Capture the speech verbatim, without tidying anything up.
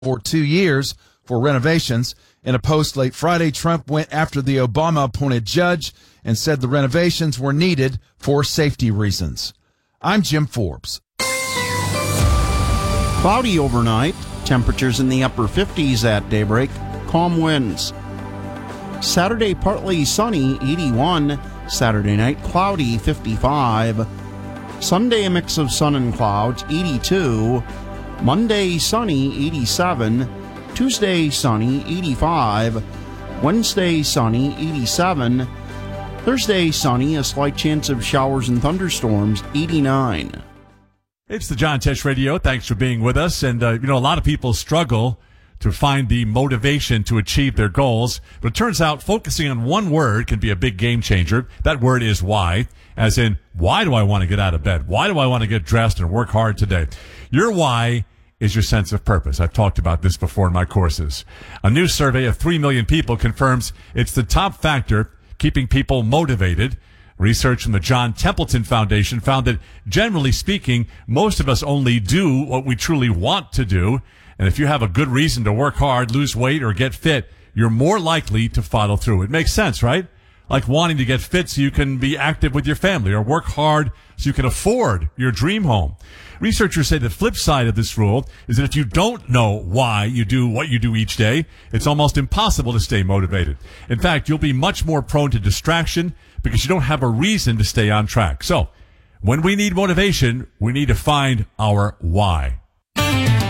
for two years for renovations. In a post late Friday, Trump went after the Obama-appointed judge and said the renovations were needed for safety reasons. I'm Jim Forbes. Cloudy overnight. Temperatures in the upper fifties at daybreak. Calm winds. Saturday, partly sunny, eighty-one. Saturday night, cloudy, fifty-five. Sunday, a mix of sun and clouds, eighty-two. Monday, sunny, eighty-seven. Tuesday, sunny, eighty-five. Wednesday, sunny, eighty-seven. Thursday, sunny, a slight chance of showers and thunderstorms, eighty-nine. It's the John Tesh Radio. Thanks for being with us. And, uh, you know, a lot of people struggle to find the motivation to achieve their goals. But it turns out focusing on one word can be a big game changer. That word is why, as in, why do I want to get out of bed? Why do I want to get dressed and work hard today? Your why is your sense of purpose. I've talked about this before in my courses. A new survey of three million people confirms it's the top factor keeping people motivated. Research from the John Templeton Foundation found that, generally speaking, most of us only do what we truly want to do. And if you have a good reason to work hard, lose weight, or get fit, you're more likely to follow through. It makes sense, right? Like wanting to get fit so you can be active with your family, or work hard so you can afford your dream home. Researchers say the flip side of this rule is that if you don't know why you do what you do each day, it's almost impossible to stay motivated. In fact, you'll be much more prone to distraction because you don't have a reason to stay on track. So, when we need motivation, we need to find our why.